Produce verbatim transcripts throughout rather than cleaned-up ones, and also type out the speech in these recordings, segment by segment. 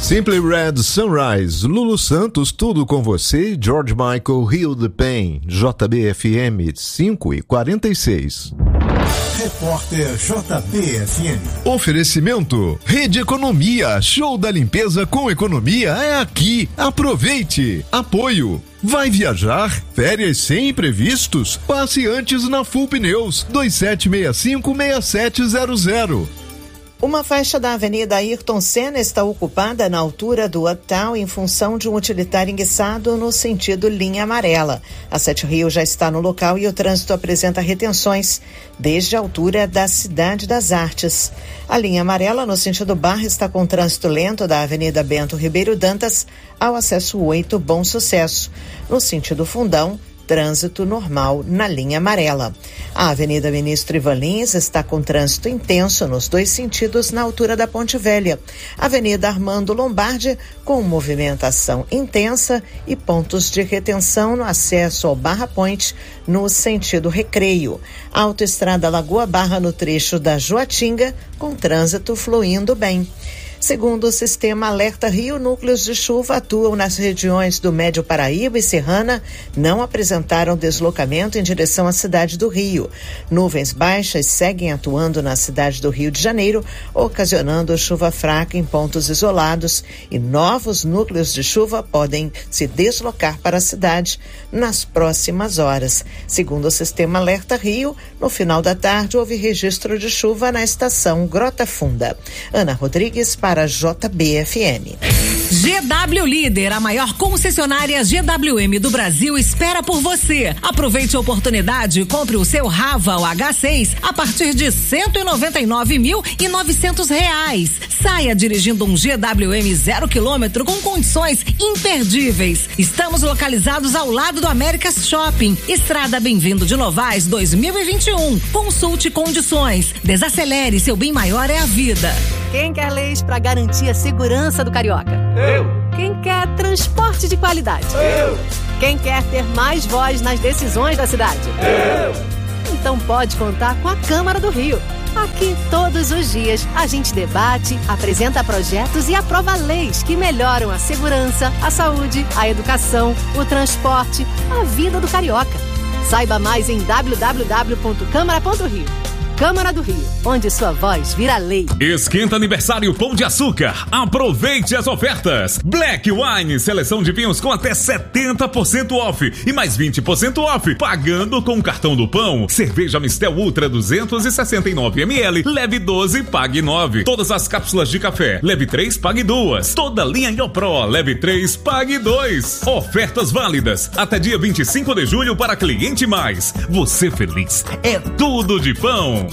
Simply Red Sunrise, Lulu Santos, tudo com você, George Michael, Heal the Pain, J B F M cinco e quarenta e seis. Repórter J B F M. Oferecimento, Rede Economia, show da limpeza com economia é aqui, aproveite. Apoio, vai viajar? Férias sem imprevistos? Passe antes na Full Pneus, dois sete seis cinco, seis sete zero zero. Uma faixa da Avenida Ayrton Senna está ocupada na altura do Uptown em função de um utilitário enguiçado no sentido linha amarela. A Sete Rio já está no local e o trânsito apresenta retenções desde a altura da Cidade das Artes. A linha amarela no sentido Barra está com trânsito lento da Avenida Bento Ribeiro Dantas ao acesso oito Bom Sucesso. No sentido Fundão, trânsito normal na linha amarela. A Avenida Ministro Ivan Lins está com trânsito intenso nos dois sentidos na altura da Ponte Velha. Avenida Armando Lombardi com movimentação intensa e pontos de retenção no acesso ao Barra Point no sentido Recreio. Autoestrada Lagoa Barra no trecho da Joatinga com trânsito fluindo bem. Segundo o sistema Alerta Rio, núcleos de chuva atuam nas regiões do Médio Paraíba e Serrana, não apresentaram deslocamento em direção à cidade do Rio. Nuvens baixas seguem atuando na cidade do Rio de Janeiro, ocasionando chuva fraca em pontos isolados, e novos núcleos de chuva podem se deslocar para a cidade nas próximas horas. Segundo o sistema Alerta Rio, no final da tarde houve registro de chuva na estação Grota Funda. Ana Rodrigues para para J B F M. G W Líder, a maior concessionária G W M do Brasil, espera por você. Aproveite a oportunidade e compre o seu Raval H seis a partir de cento e noventa e nove mil e novecentos reais. Saia dirigindo um G W M zero quilômetro com condições imperdíveis. Estamos localizados ao lado do Américas Shopping, Estrada Bem-vindo de Novaes dois mil e vinte e um. Consulte condições. Desacelere, seu bem maior é a vida. Quem quer leis para garantir a segurança do carioca? Eu. Quem quer transporte de qualidade? Eu. Quem quer ter mais voz nas decisões da cidade? Eu. Então pode contar com a Câmara do Rio. Aqui, todos os dias, a gente debate, apresenta projetos e aprova leis que melhoram a segurança, a saúde, a educação, o transporte, a vida do carioca. Saiba mais em w w w ponto câmara ponto rio. Câmara do Rio, onde sua voz vira lei. Esquenta aniversário Pão de Açúcar. Aproveite as ofertas. Black Wine, seleção de vinhos com até setenta por cento off e mais vinte por cento off, pagando com o cartão do Pão. Cerveja Mistel Ultra duzentos e sessenta e nove mililitros, leve doze, pague nove. Todas as cápsulas de café, leve três, pague duas. Toda linha Iopro, leve três, pague dois. Ofertas válidas até dia vinte e cinco de julho para cliente mais. Você feliz é tudo de Pão.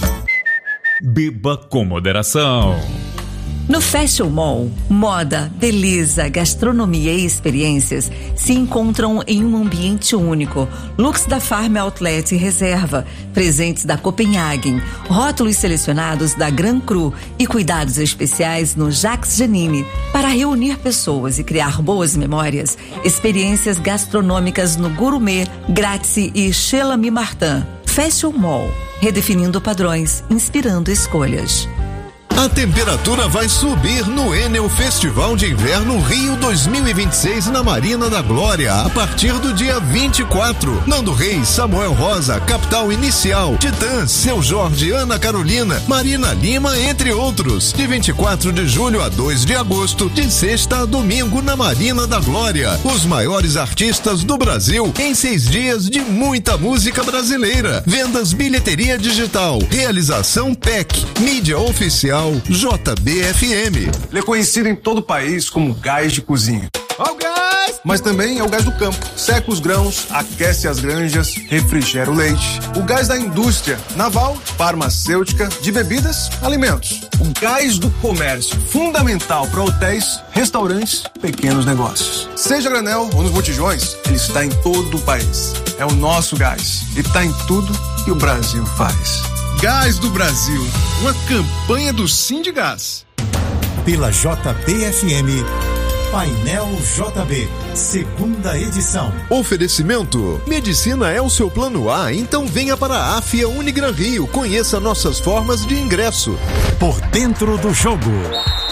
Beba com moderação. No Fashion Mall, moda, beleza, gastronomia e experiências se encontram em um ambiente único. Looks da Farm Outlet e Reserva, presentes da Copenhagen, rótulos selecionados da Gran Cru e cuidados especiais no Jacques Janine. Para reunir pessoas e criar boas memórias, experiências gastronômicas no Gourmet, Grazie e Chez L'Ami Martin. Fashion Mall, redefinindo padrões, inspirando escolhas. A temperatura vai subir no Enel Festival de Inverno Rio dois mil e vinte e seis na Marina da Glória, a partir do dia vinte e quatro. Nando Reis, Samuel Rosa, Capital Inicial, Titã, Seu Jorge, Ana Carolina, Marina Lima, entre outros. De vinte e quatro de julho a dois de agosto, de sexta a domingo na Marina da Glória. Os maiores artistas do Brasil em seis dias de muita música brasileira. Vendas bilheteria digital. Realização P E C. Mídia oficial J B F M. Ele é conhecido em todo o país como gás de cozinha. Ó o gás! Mas também é o gás do campo. Seca os grãos, aquece as granjas, refrigera o leite. O gás da indústria naval, farmacêutica, de bebidas, alimentos. O gás do comércio, fundamental para hotéis, restaurantes, pequenos negócios. Seja a granel ou nos botijões, ele está em todo o país. É o nosso gás. E está em tudo que o Brasil faz. Gás do Brasil, uma campanha do Sindigás. Pela J B F M, Painel J B, segunda edição. Oferecimento: medicina é o seu plano A, então venha para a Afia Unigran Rio. Conheça nossas formas de ingresso. Por dentro do jogo,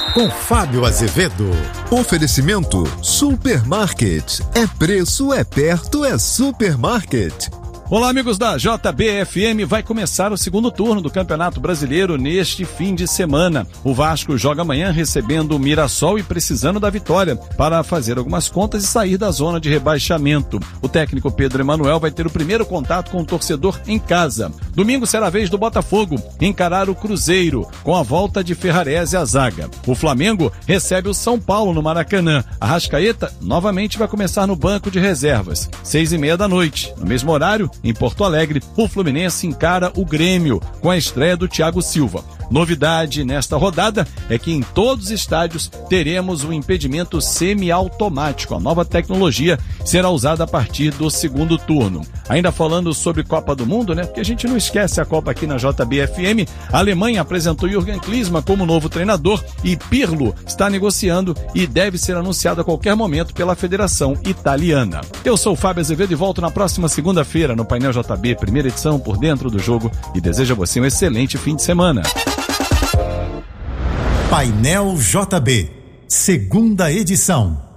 com Fábio Azevedo. Oferecimento Supermarket. É preço, é perto, é Supermarket. Olá, amigos da J B F M, vai começar o segundo turno do Campeonato Brasileiro neste fim de semana. O Vasco joga amanhã recebendo o Mirassol e precisando da vitória para fazer algumas contas e sair da zona de rebaixamento. O técnico Pedro Emanuel vai ter o primeiro contato com o torcedor em casa. Domingo será a vez do Botafogo encarar o Cruzeiro com a volta de Ferrarese à zaga. O Flamengo recebe o São Paulo no Maracanã. A Arrascaeta novamente vai começar no banco de reservas. Seis e meia da noite. No mesmo horário, em Porto Alegre, o Fluminense encara o Grêmio com a estreia do Thiago Silva. Novidade nesta rodada é que em todos os estádios teremos o impedimento semiautomático. A nova tecnologia será usada a partir do segundo turno. Ainda falando sobre Copa do Mundo, né? Porque a gente não esquece a Copa aqui na J B F M. A Alemanha apresentou Jürgen Klinsmann como novo treinador e Pirlo está negociando e deve ser anunciado a qualquer momento pela Federação Italiana. Eu sou o Fábio Azevedo e volto na próxima segunda-feira no Painel J B, primeira edição por dentro do jogo, e desejo a você um excelente fim de semana. Painel J B, segunda edição.